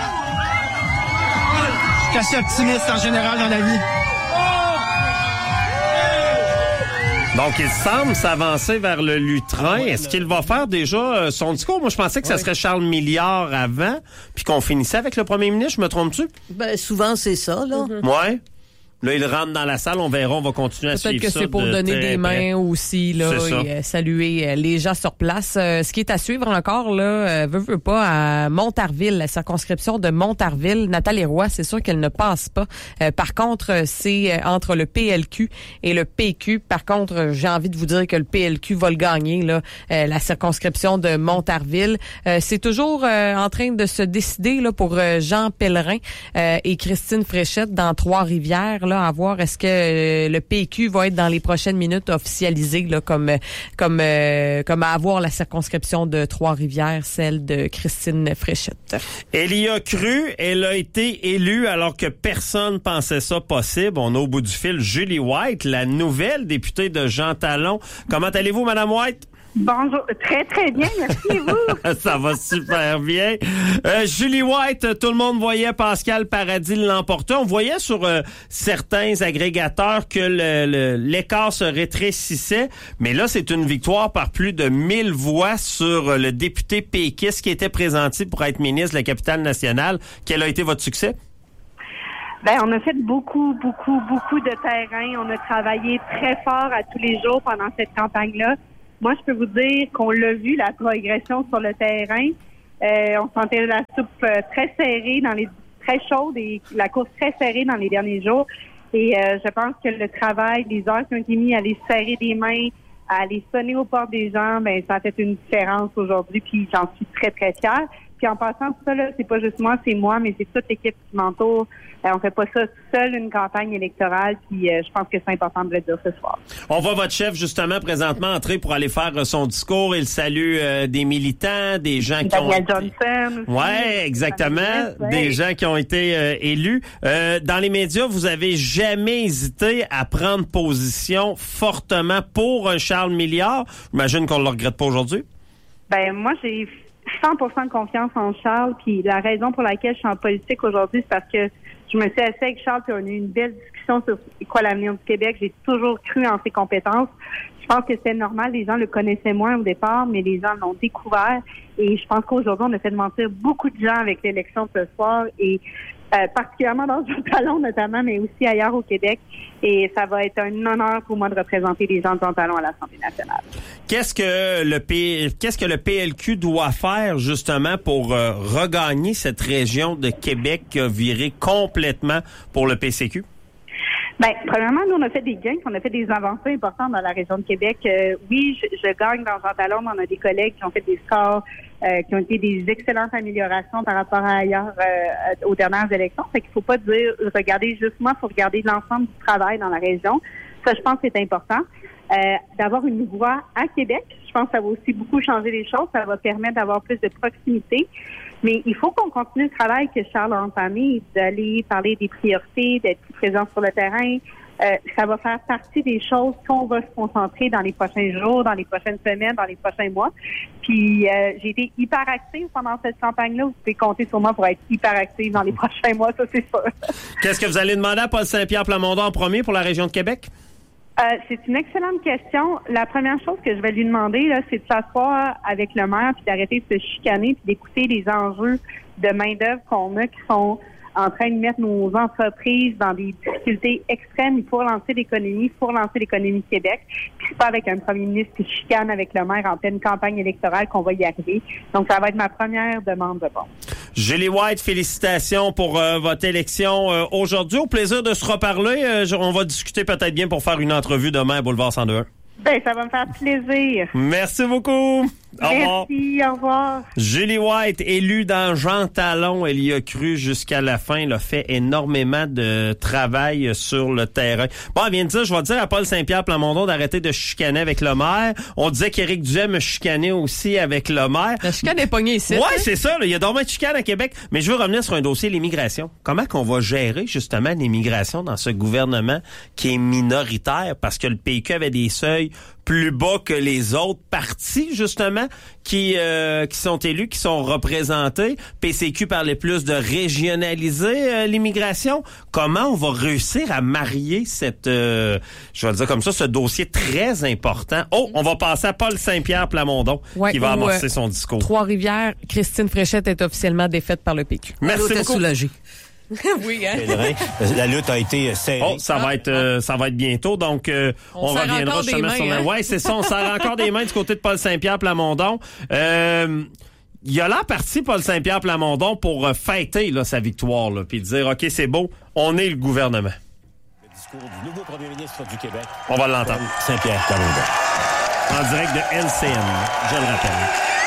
Speaker 10: suis assez optimiste en général dans la vie.
Speaker 2: Donc, il semble s'avancer vers le lutrin. Est-ce qu'il va faire déjà son discours? Moi, je pensais que ça serait Charles Milliard avant, puis qu'on finissait avec le premier ministre. Je me trompe-tu?
Speaker 4: Souvent, c'est ça, là.
Speaker 2: Ouais. Là, il rentre dans la salle. On verra. On va continuer à suivre ça.
Speaker 3: Peut-être que c'est pour donner des mains aussi, là, et saluer les gens sur place. Ce qui est à suivre encore, là, veut pas, à Montarville, la circonscription de Montarville. Nathalie Roy, c'est sûr qu'elle ne passe pas. Par contre, c'est entre le PLQ et le PQ. Par contre, j'ai envie de vous dire que le PLQ va le gagner, là, la circonscription de Montarville. C'est toujours en train de se décider là pour Jean Pellerin et Christine Fréchette dans Trois-Rivières. Là, à voir est-ce que le PQ va être dans les prochaines minutes officialisé là, comme à avoir la circonscription de Trois-Rivières, celle de Christine Fréchette.
Speaker 2: Elle y a cru, elle a été élue alors que personne pensait ça possible. On a au bout du fil Julie White, la nouvelle députée de Jean Talon. Comment allez-vous, Madame White?
Speaker 11: Bonjour, très très bien, merci et vous.
Speaker 2: Ça va super bien. Julie White, tout le monde voyait Pascal Paradis l'emporter. On voyait sur certains agrégateurs que l'écart se rétrécissait, mais là c'est une victoire par plus de 1000 voix sur le député péquiste qui était présenté pour être ministre de la Capitale-Nationale. Quel a été votre succès?
Speaker 11: Ben, on a fait beaucoup de terrain. On a travaillé très fort à tous les jours pendant cette campagne-là. Moi, je peux vous dire qu'on l'a vu, la progression sur le terrain. On sentait la soupe très serrée, très chaude et la course très serrée dans les derniers jours. Et je pense que le travail, les heures qui ont été mis à aller serrer des mains, à aller sonner aux portes des gens, ben ça a fait une différence aujourd'hui. Puis j'en suis très très fière. Puis en passant tout ça, là, c'est pas juste moi, c'est moi, mais c'est toute l'équipe qui m'entoure. On fait pas ça seul, une campagne électorale, puis je pense que c'est important de le dire ce soir.
Speaker 2: On voit votre chef, justement, présentement entrer pour aller faire son discours. Il salue des militants, des gens qui
Speaker 11: Daniel Johnson aussi.
Speaker 2: Ouais, exactement. Des gens qui ont été élus. Dans les médias, vous avez jamais hésité à prendre position fortement pour un Charles Milliard. J'imagine qu'on le regrette pas aujourd'hui.
Speaker 11: Ben, moi, j'ai 100% de confiance en Charles, puis la raison pour laquelle je suis en politique aujourd'hui, c'est parce que je me suis assise avec Charles, puis on a eu une belle discussion sur quoi l'avenir du Québec. J'ai toujours cru en ses compétences. Je pense que c'est normal, les gens le connaissaient moins au départ, mais les gens l'ont découvert. Et je pense qu'aujourd'hui, on a fait mentir beaucoup de gens avec l'élection de ce soir, et particulièrement dans Jean Talon notamment, mais aussi ailleurs au Québec. Et ça va être un honneur pour moi de représenter les gens de Jean Talon à l'Assemblée nationale.
Speaker 2: Qu'est-ce que le PLQ doit faire justement pour regagner cette région de Québec qui a viré complètement pour le PCQ?
Speaker 11: Ben, premièrement, nous, on a fait des gains, on a fait des avancées importantes dans la région de Québec. Oui, je gagne dans Jean Talon, mais on a des collègues qui ont fait des scores qui ont été des excellentes améliorations par rapport à ailleurs aux dernières élections. Fait qu'il faut pas dire regardez juste moi, il faut regarder l'ensemble du travail dans la région. Ça, je pense que c'est important. D'avoir une voix à Québec, je pense que ça va aussi beaucoup changer les choses. Ça va permettre d'avoir plus de proximité. Mais il faut qu'on continue le travail que Charles a entamé, d'aller parler des priorités, d'être plus présent sur le terrain. Ça va faire partie des choses qu'on va se concentrer dans les prochains jours, dans les prochaines semaines, dans les prochains mois. Puis j'ai été hyper active pendant cette campagne-là. Vous pouvez compter sur moi pour être hyper active dans les prochains mois, ça c'est sûr.
Speaker 2: Qu'est-ce que vous allez demander à Paul Saint-Pierre Plamondon en premier pour la région de Québec?
Speaker 11: C'est une excellente question. La première chose que je vais lui demander, là, c'est de s'asseoir avec le maire puis d'arrêter de se chicaner puis d'écouter les enjeux de main-d'œuvre qu'on a qui sont en train de mettre nos entreprises dans des difficultés extrêmes. Il faut relancer l'économie, de Québec. Puis c'est pas avec un premier ministre qui chicane avec le maire en pleine campagne électorale qu'on va y arriver. Donc, ça va être ma première demande de réponse.
Speaker 2: Julie White, félicitations pour votre élection aujourd'hui. Au plaisir de se reparler. On va discuter peut-être bien pour faire une entrevue demain à Boulevard 102.1.
Speaker 11: Ben, ça va me faire plaisir.
Speaker 2: Merci beaucoup. Au revoir.
Speaker 11: Merci, au revoir.
Speaker 2: Julie White, élue dans Jean Talon, elle y a cru jusqu'à la fin. Elle a fait énormément de travail sur le terrain. Bon, elle vient de dire, je vais dire à Paul Saint-Pierre Plamondon d'arrêter de chicaner avec le maire. On disait qu'Éric Duhem me chicanait aussi avec le maire.
Speaker 3: La chicane est pognée ici.
Speaker 2: Ouais, c'est ça. Là, il y a dormi de chicane à Québec. Mais je veux revenir sur un dossier, l'immigration. Comment qu'on va gérer justement l'immigration dans ce gouvernement qui est minoritaire parce que le PQ avait des seuils plus bas que les autres partis, justement, qui sont élus, qui sont représentés. PCQ parlait plus de régionaliser l'immigration. Comment on va réussir à marier cette, je vais le dire comme ça, ce dossier très important? Oh, on va passer à Paul Saint-Pierre Plamondon, qui va amorcer son discours.
Speaker 3: Trois-Rivières, Christine Fréchette est officiellement défaite par le PQ.
Speaker 2: Merci beaucoup.
Speaker 4: Soulagée.
Speaker 3: Oui, hein?
Speaker 12: La lutte a été serrée.
Speaker 2: Oh, ça va être bientôt, donc on reviendra justement sur la... Ouais, c'est ça, on serre encore des mains du côté de Paul Saint-Pierre Plamondon. Il a l'air parti, Paul Saint-Pierre Plamondon, pour fêter là, sa victoire, là, puis dire, OK, c'est beau, on est le gouvernement.
Speaker 12: Le discours du nouveau premier ministre du Québec.
Speaker 2: On va l'entendre.
Speaker 12: Saint-Pierre Plamondon.
Speaker 2: En direct de LCN, je le rappelle.